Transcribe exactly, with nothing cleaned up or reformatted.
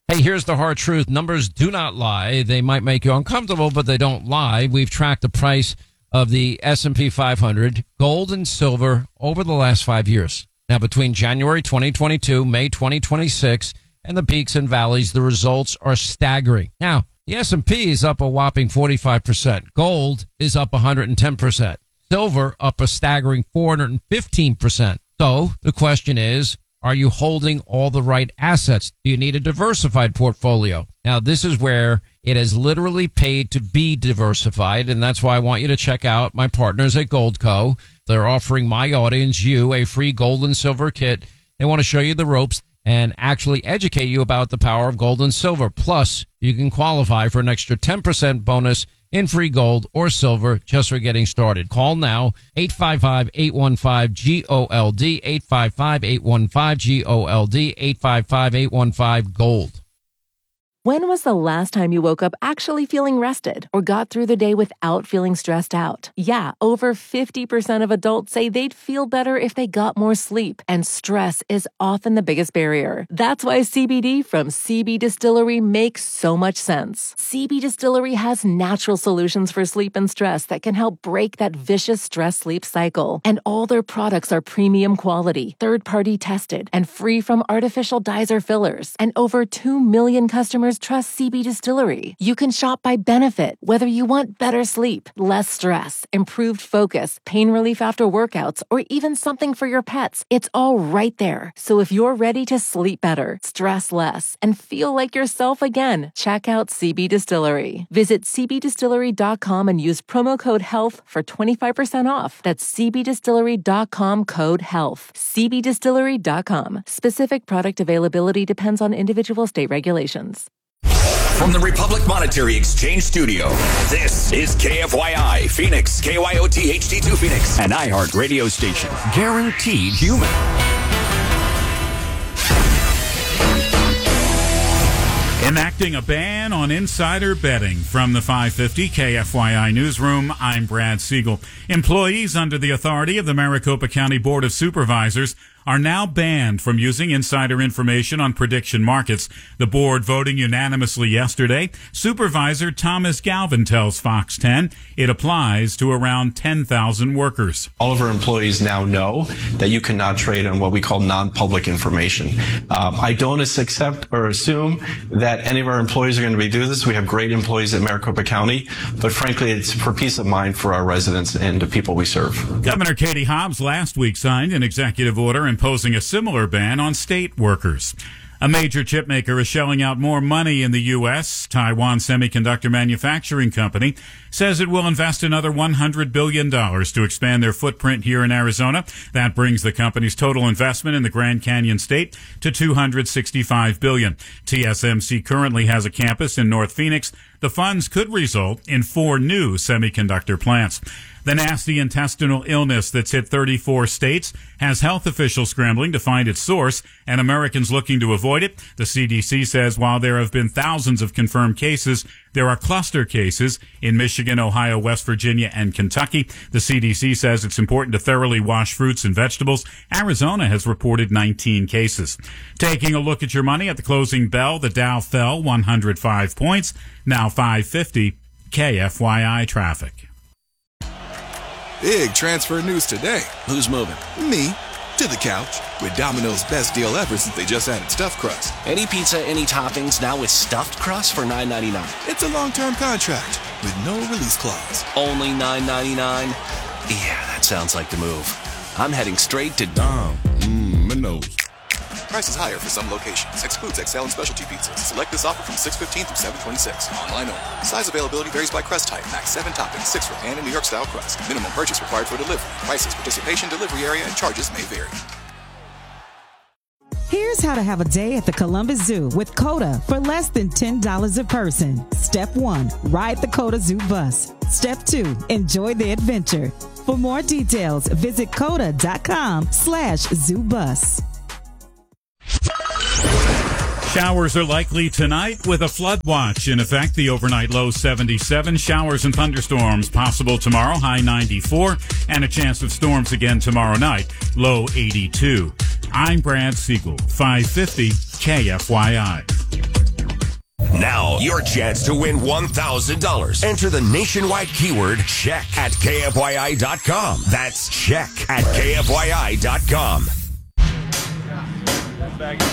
Hey, here's the hard truth. Numbers do not lie. They might make you uncomfortable, but they don't lie. We've tracked the price of the S and P five hundred, gold and silver, over the last five years. Now, between January twenty twenty-two, May twenty twenty-six, and the peaks and valleys, the results are staggering. Now, the S and P is up a whopping forty-five percent. Gold is up one hundred ten percent. Silver up a staggering four hundred fifteen percent. So the question is, are you holding all the right assets? Do you need a diversified portfolio? Now, this is where it has literally paid to be diversified, and that's why I want you to check out my partners at Goldco. They're offering my audience, you, a free gold and silver kit. They want to show you the ropes and actually educate you about the power of gold and silver. Plus, you can qualify for an extra ten percent bonus in free gold or silver just for getting started. Call now, eight five five, eight one five, G O L D, eight five five, eight one five, G O L D, eight five five, eight one five, GOLD. When was the last time you woke up actually feeling rested or got through the day without feeling stressed out? Yeah, over fifty percent of adults say they'd feel better if they got more sleep, and stress is often the biggest barrier. That's why C B D from C B Distillery makes so much sense. C B Distillery has natural solutions for sleep and stress that can help break that vicious stress-sleep cycle. And all their products are premium quality, third-party tested, and free from artificial dyes or fillers. And over two million customers trust C B Distillery. You can shop by benefit, whether you want better sleep, less stress, improved focus, pain relief after workouts, or even something for your pets. It's all right there. So if you're ready to sleep better, stress less, and feel like yourself again, check out C B Distillery. Visit C B distillery dot com and use promo code HEALTH for twenty-five percent off. That's C B distillery dot com, code HEALTH. C B distillery dot com. Specific product availability depends on individual state regulations. From the Republic Monetary Exchange Studio, this is K F Y I Phoenix, K Y O T H D two Phoenix, an iHeart radio station. Guaranteed human. Enacting a ban on insider betting. From the five fifty K F Y I newsroom, I'm Brad Siegel. Employees under the authority of the Maricopa County Board of Supervisors are now banned from using insider information on prediction markets. The board voting unanimously yesterday. Supervisor Thomas Galvin tells Fox ten it applies to around ten thousand workers. All of our employees now know that you cannot trade on what we call non-public information. Um, I don't accept or assume that any of our employees are going to be doing this. We have great employees at Maricopa County, but frankly, it's for peace of mind for our residents and the people we serve. Governor Katie Hobbs last week signed an executive order imposing a similar ban on state workers. A major chip maker is shelling out more money in the U S. Taiwan Semiconductor Manufacturing Company says it will invest another one hundred billion dollars to expand their footprint here in Arizona. That brings the company's total investment in the Grand Canyon state to two hundred sixty-five billion dollars. T S M C currently has a campus in North Phoenix. The funds could result in four new semiconductor plants. The nasty intestinal illness that's hit thirty-four states has health officials scrambling to find its source and Americans looking to avoid it. The C D C says while there have been thousands of confirmed cases, there are cluster cases in Michigan, Ohio, West Virginia, and Kentucky. The C D C says it's important to thoroughly wash fruits and vegetables. Arizona has reported nineteen cases. Taking a look at your money at the closing bell, the Dow fell one hundred five points, now five fifty. K F Y I traffic. Big transfer news today. Who's moving? Me. To the couch. With Domino's best deal ever since they just added stuffed crust. Any pizza, any toppings, now with stuffed crust for nine ninety-nine. It's a long-term contract with no release clause. Only nine ninety-nine? Yeah, that sounds like the move. I'm heading straight to Dom. Mmm, Minos. Prices higher for some locations. Excludes X L and specialty pizzas. Select this offer from six fifteen through seven twenty-six. Online only. Size availability varies by crust type. Max seven toppings, six for pan and New York style crust. Minimum purchase required for delivery. Prices, participation, delivery area, and charges may vary. Here's how to have a day at the Columbus Zoo with COTA for less than ten dollars a person. Step one, ride the COTA Zoo bus. Step two, enjoy the adventure. For more details, visit COTA.com slash zoo bus. Showers are likely tonight with a flood watch in effect. The overnight low seventy-seven. Showers and thunderstorms possible tomorrow, high ninety-four. And a chance of storms again tomorrow night, low eighty-two. I'm Brad Siegel, five fifty K F Y I. Now, your chance to win one thousand dollars. Enter the nationwide keyword check at K F Y I dot com. That's check at K F Y I dot com.